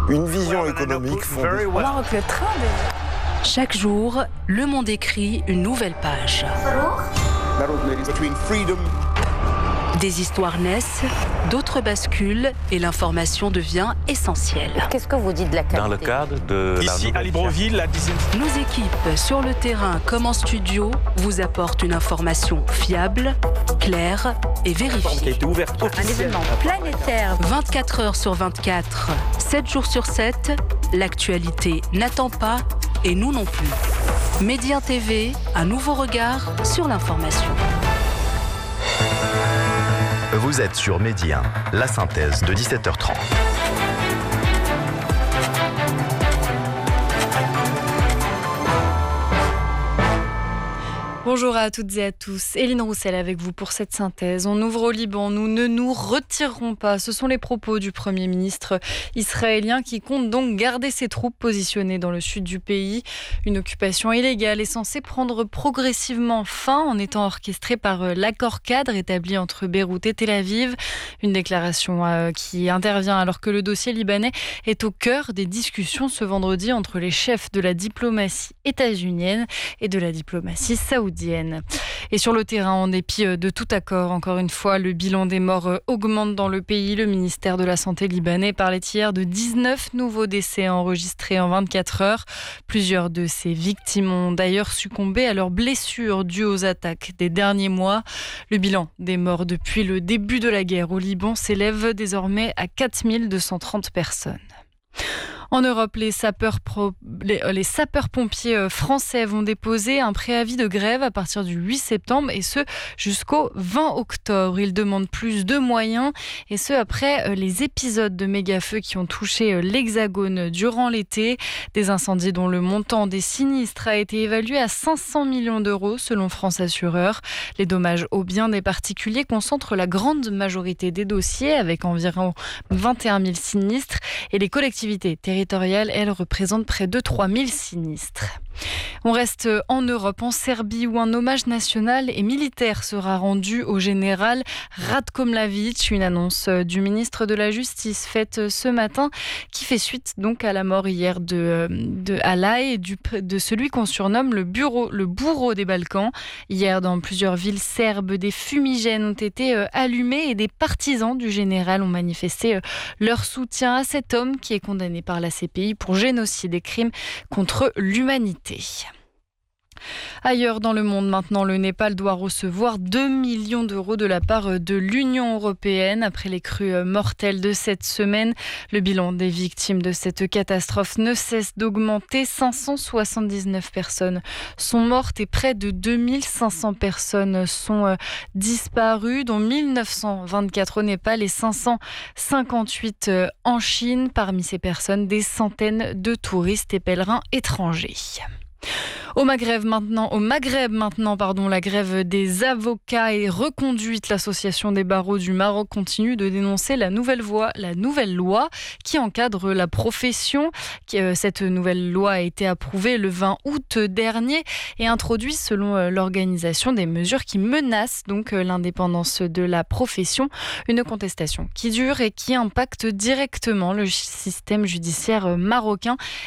une vision économique fondée. Maroc, le train Chaque jour, Le Monde écrit une nouvelle page. Des histoires naissent, d'autres basculent et l'information devient essentielle. Qu'est-ce que vous dites de la qualité? Dans le cadre de ici à Libreville, la 10e. Nos équipes, sur le terrain comme en studio, vous apportent une information fiable, claire et vérifiée. Qui a été ouverte Un événement planétaire. 24 heures sur 24, 7 jours sur 7, l'actualité n'attend pas et nous non plus. Média TV, un nouveau regard sur l'information. Vous êtes sur Midi 1, la synthèse de 17h30. Bonjour à toutes et à tous, Éline Roussel avec vous pour cette synthèse. On ouvre au Liban, nous ne nous retirerons pas. Ce sont les propos du Premier ministre israélien qui compte donc garder ses troupes positionnées dans le sud du pays. Une occupation illégale est censée prendre progressivement fin en étant orchestrée par l'accord cadre établi entre Beyrouth et Tel Aviv. Une déclaration qui intervient alors que le dossier libanais est au cœur des discussions ce vendredi entre les chefs de la diplomatie états-unienne et de la diplomatie saoudienne. Et sur le terrain, en dépit de tout accord, encore une fois, le bilan des morts augmente dans le pays. Le ministère de la Santé libanais parlait hier de 19 nouveaux décès enregistrés en 24 heures. Plusieurs de ces victimes ont d'ailleurs succombé à leurs blessures dues aux attaques des derniers mois. Le bilan des morts depuis le début de la guerre au Liban s'élève désormais à 4230 personnes. En Europe, les sapeurs-pompiers français vont déposer un préavis de grève à partir du 8 septembre et ce jusqu'au 20 octobre. Ils demandent plus de moyens et ce après les épisodes de méga-feux qui ont touché l'Hexagone durant l'été. Des incendies dont le montant des sinistres a été évalué à 500 millions d'euros selon France Assureur. Les dommages aux biens des particuliers concentrent la grande majorité des dossiers avec environ 21 000 sinistres et les collectivités territoriales, elles, représentent près de 3 000 sinistres. On reste en Europe, en Serbie, où un hommage national et militaire sera rendu au général Ratko Mladić. Une annonce du ministre de la Justice faite ce matin qui fait suite donc à la mort hier de Alay, de celui qu'on surnomme le bourreau des Balkans. Hier, dans plusieurs villes serbes, des fumigènes ont été allumés et des partisans du général ont manifesté leur soutien à cet homme qui est condamné par la CPI pour génocide et crimes contre l'humanité. Ailleurs dans le monde maintenant, le Népal doit recevoir 2 millions d'euros de la part de l'Union européenne après les crues mortelles de cette semaine. Le bilan des victimes de cette catastrophe ne cesse d'augmenter. 579 personnes sont mortes et près de 2500 personnes sont disparues, dont 1924 au Népal et 558 en Chine. Parmi ces personnes, des centaines de touristes et pèlerins étrangers. Au Maghreb maintenant, la grève des avocats est reconduite. L'association des barreaux du Maroc continue de dénoncer la nouvelle loi qui encadre la profession. Cette nouvelle loi a été approuvée le 20 août dernier et introduit, selon l'organisation, des mesures qui menacent donc l'indépendance de la profession. Une contestation qui dure et qui impacte directement le système judiciaire marocain